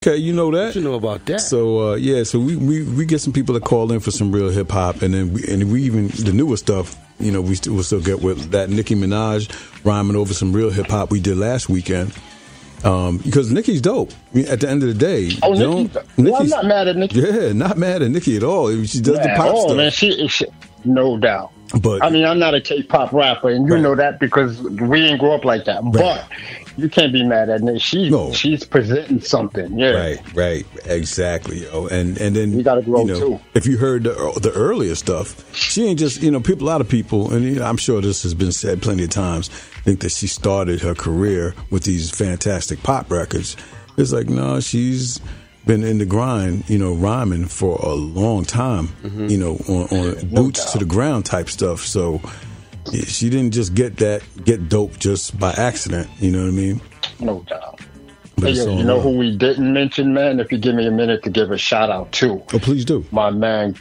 Okay, you know that. What you know about that? So so we get some people that call in for some real hip hop, and then we even the newer stuff. You know, we'll still get with that Nicki Minaj rhyming over some real hip hop we did last weekend. Because Nicki's dope. I mean, at the end of the day, I'm not mad at Nicki. Yeah, not mad at Nicki at all. She does the pop stuff. Man, she, no doubt. But I mean, I'm not a K-pop rapper, and you know that because we didn't grow up like that. Right. But you can't be mad at Nicki. She's presenting something. Yeah, right, exactly. Yo. And then you got to grow too. If you heard the earlier stuff, she ain't just a lot of people, and I'm sure this has been said plenty of times, think that she started her career with these fantastic pop records. It's like, no, she's been in the grind, rhyming for a long time, on boots to the ground type stuff. So she didn't just get dope just by accident. You know what I mean? No doubt. Hey, you know who we didn't mention, man? If you give me a minute to give a shout out to. Oh, please do. My man,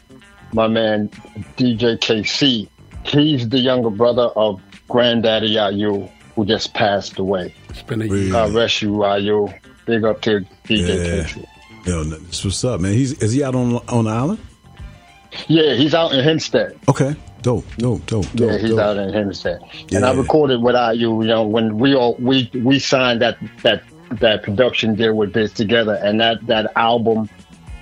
DJ KC. He's the younger brother of Granddaddy IU, who just passed away. It's been a year. God rest you, IU. Big up to DJ KC. Yo, this what's up, man. Is he out on the island? Yeah, he's out in Hempstead. Okay, dope. Yeah, he's out in Hempstead. Yeah. And I recorded with IU. When we signed that production deal with Biz together, and that album.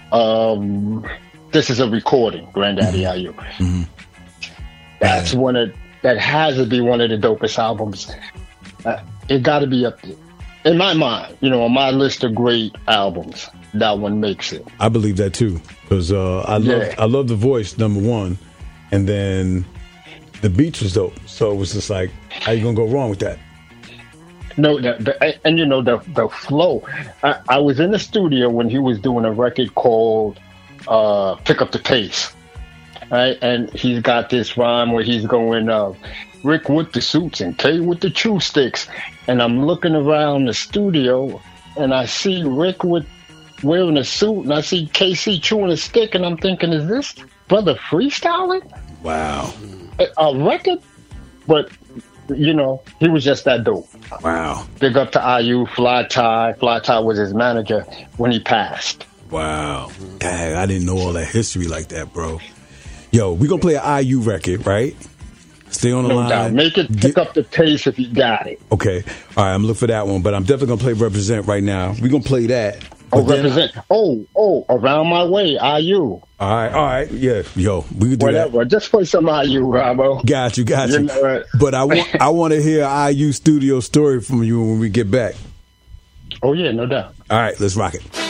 This is a recording, Granddaddy IU. Mm-hmm. That's that has to be one of the dopest albums. It got to be up there. In my mind, on my list of great albums, that one makes it. I believe that too, because I love the voice, number one, and then the beats was dope. So it was just like, how you gonna go wrong with that? No, the flow. I was in the studio when he was doing a record called "Pick Up the Pace," right? And he's got this rhyme where he's going, Rick with the suits and K with the chew sticks. And I'm looking around the studio and I see Rick wearing a suit and I see KC chewing a stick, and I'm thinking, is this brother freestyling? Wow. A record? But, he was just that dope. Wow. Big up to IU, Fly Tie. Fly Tie was his manager when he passed. Wow. Dang, I didn't know all that history like that, bro. Yo, we gonna play an IU record, right? Stay on the line. Doubt. Make it pick up the pace if you got it. Okay. All right, I'm looking for that one, but I'm definitely going to play Represent right now. We're going to play that. Represent. Around My Way, IU. All right. Yeah, yo, we can do whatever. that. Just play some IU, Robo. Got you. But I want to hear IU studio story from you when we get back. Oh, yeah, no doubt. All right, let's rock it.